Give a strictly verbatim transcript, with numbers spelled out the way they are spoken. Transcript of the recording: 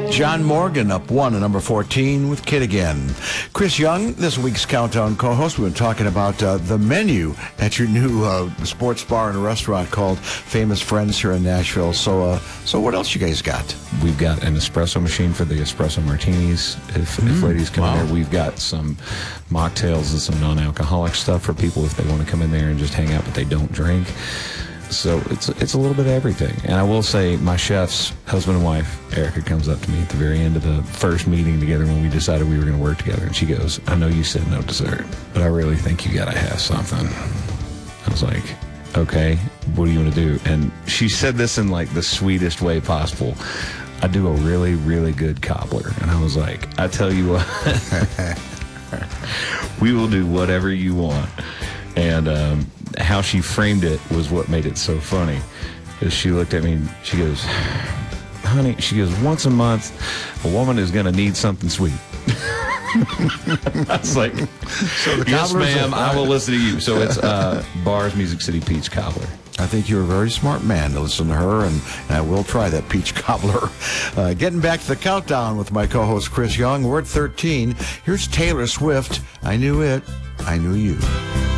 John Morgan up one at number fourteen with Kid Again. Chris Young, this week's Countdown co-host. We've been talking about uh, the menu at your new uh, sports bar and restaurant called Famous Friends here in Nashville. So, uh, so what else you guys got? We've got an espresso machine for the espresso martinis. If, mm, if ladies come wow. in there, we've got some mocktails and some non-alcoholic stuff for people if they want to come in there and just hang out, but they don't drink. So it's it's a little bit of everything. And I will say, my chef's husband and wife, Erica, comes up to me at the very end of the first meeting together when we decided we were going to work together. And she goes, I know you said no dessert, but I really think you got to have something. I was like, okay, what do you want to do? And she said this in like the sweetest way possible. I do a really, really good cobbler. And I was like, I tell you what, we will do whatever you want. And um, how she framed it was what made it so funny. Is she looked at me and she goes, honey, she goes, once a month, a woman is going to need something sweet. I was like, so the yes, ma'am, I will listen to you. So it's uh, Bars Music City Peach Cobbler. I think you're a very smart man to listen to her, and, and I will try that peach cobbler. Uh, getting back to the countdown with my co-host Chris Young. We're at thirteen. Here's Taylor Swift. I Knew It. I Knew You.